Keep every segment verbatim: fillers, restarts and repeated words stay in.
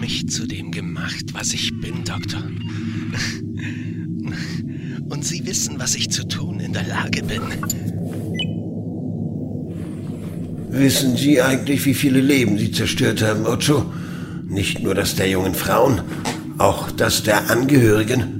mich zu dem gemacht, was ich bin, Doktor. Und Sie wissen, was ich zu tun in der Lage bin. Wissen Sie eigentlich, wie viele Leben Sie zerstört haben, Ocho? Nicht nur das der jungen Frauen, auch das der Angehörigen.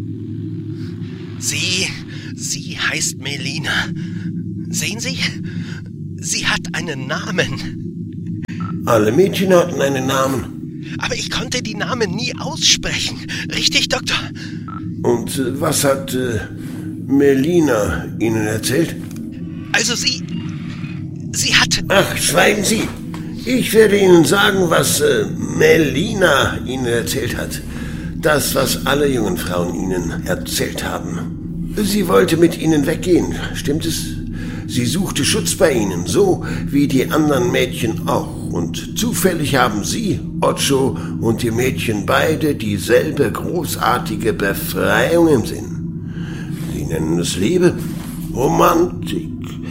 Sie, sie heißt Melina. Sehen Sie? Sie hat einen Namen. Alle Mädchen hatten einen Namen. Aber ich konnte die Namen nie aussprechen. Richtig, Doktor? Und äh, was hat äh, Melina Ihnen erzählt? Also sie... Sie hat... Ach, schweigen Sie. Ich werde Ihnen sagen, was äh, Melina Ihnen erzählt hat. Das, was alle jungen Frauen Ihnen erzählt haben. Sie wollte mit Ihnen weggehen, stimmt es? Sie suchte Schutz bei Ihnen, so wie die anderen Mädchen auch. Und zufällig haben Sie, Ocho und die Mädchen beide dieselbe großartige Befreiung im Sinn. Sie nennen es Liebe, Romantik,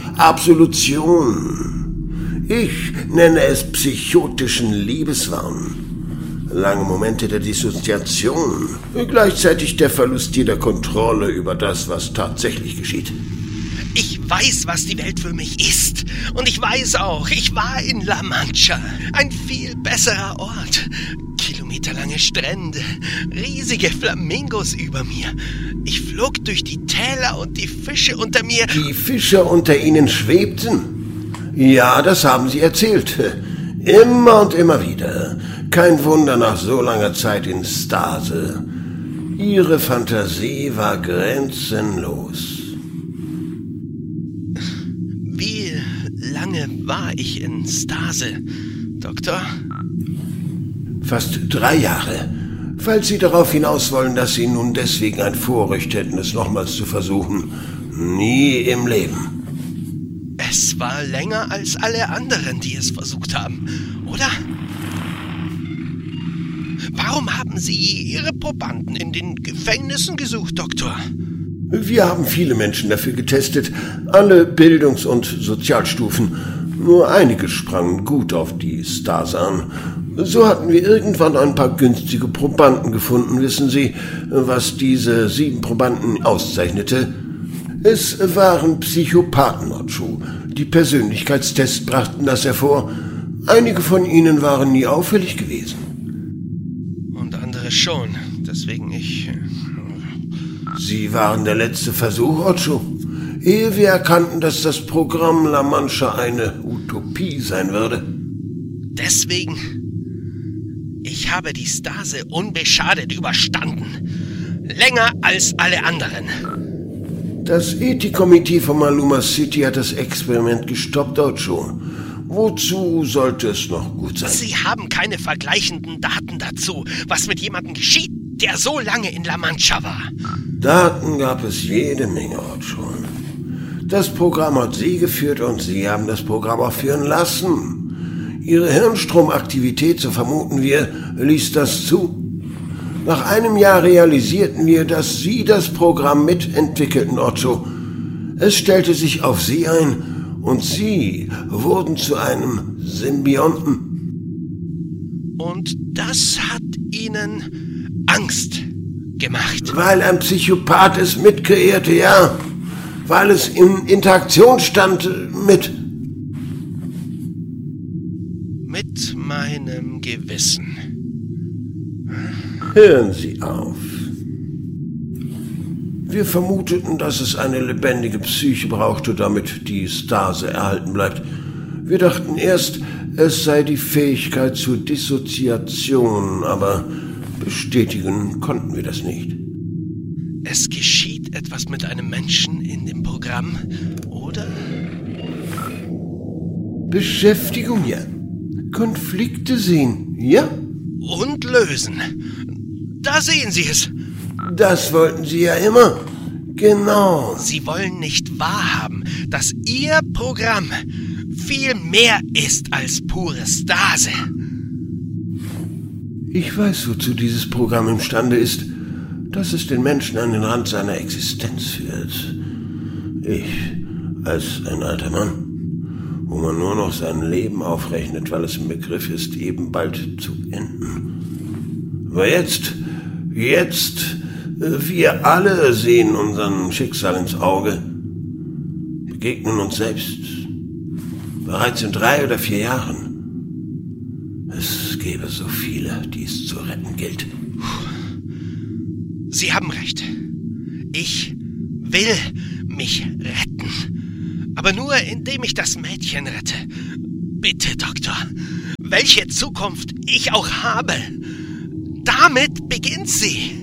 Absolution. Ich nenne es psychotischen Liebeswahn. Lange Momente der Dissoziation, gleichzeitig der Verlust jeder Kontrolle über das, was tatsächlich geschieht. Ich weiß, was die Welt für mich ist. Und ich weiß auch, ich war in La Mancha. Ein viel besserer Ort. Kilometerlange Strände, riesige Flamingos über mir. Ich flog durch die Täler und die Fische unter mir... Die Fische unter Ihnen schwebten? Ja, das haben Sie erzählt. Immer und immer wieder. Kein Wunder nach so langer Zeit in Stase. Ihre Fantasie war grenzenlos. Wie lange war ich in Stase, Doktor? Fast drei Jahre. Falls Sie darauf hinaus wollen, dass Sie nun deswegen ein Vorrecht hätten, es nochmals zu versuchen. Nie im Leben. Es war länger als alle anderen, die es versucht haben, oder? Warum haben Sie Ihre Probanden in den Gefängnissen gesucht, Doktor? Wir haben viele Menschen dafür getestet, alle Bildungs- und Sozialstufen. Nur einige sprangen gut auf die Stase an. So hatten wir irgendwann ein paar günstige Probanden gefunden, wissen Sie, was diese sieben Probanden auszeichnete? Es waren Psychopathen, Ocho. Die Persönlichkeitstests brachten das hervor. Einige von ihnen waren nie auffällig gewesen. Und andere schon, deswegen ich... Sie waren der letzte Versuch, Ocho. Ehe wir erkannten, dass das Programm La Mancha eine Utopie sein würde. Deswegen... Ich habe die Stase unbeschadet überstanden. Länger als alle anderen. Das Ethikkomitee von Maluma City hat das Experiment gestoppt, Ocho. Wozu sollte es noch gut sein? Sie haben keine vergleichenden Daten dazu, was mit jemandem geschieht, der so lange in La Mancha war. Daten gab es jede Menge, Ocho. Das Programm hat Sie geführt und Sie haben das Programm auch führen lassen. Ihre Hirnstromaktivität, so vermuten wir, ließ das zu. Nach einem Jahr realisierten wir, dass Sie das Programm mitentwickelten, Ocho. Es stellte sich auf Sie ein und Sie wurden zu einem Symbionten. Und das hat Ihnen Angst gemacht? Weil ein Psychopath es mitkreierte, ja. Weil es in Interaktion stand mit... Mit meinem Gewissen. Hören Sie auf. Wir vermuteten, dass es eine lebendige Psyche brauchte, damit die Stase erhalten bleibt. Wir dachten erst, es sei die Fähigkeit zur Dissoziation, aber bestätigen konnten wir das nicht. Es geschieht etwas mit einem Menschen in dem Programm, oder? Beschäftigung, ja. Konflikte sehen, ja? Und lösen. Da sehen Sie es. Das wollten Sie ja immer. Genau. Sie wollen nicht wahrhaben, dass Ihr Programm viel mehr ist als pure Stase. Ich weiß, wozu dieses Programm imstande ist. Dass es den Menschen an den Rand seiner Existenz führt. Ich, als ein alter Mann, wo man nur noch sein Leben aufrechnet, weil es im Begriff ist, eben bald zu enden. Aber jetzt, jetzt, äh, wir alle sehen unserem Schicksal ins Auge, begegnen uns selbst. Bereits in drei oder vier Jahren. Es gäbe so viele, die es zu retten gilt. Sie haben recht. Ich will mich retten. Aber nur, indem ich das Mädchen rette. Bitte, Doktor. Welche Zukunft ich auch habe. Damit beginnt sie.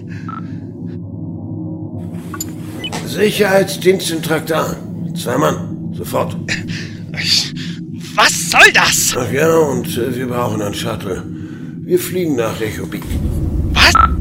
Sicherheitsdienst in Traktar. Zwei Mann. Sofort. Was soll das? Ach ja, und äh, wir brauchen einen Shuttle. Wir fliegen nach Reykjavik. Was?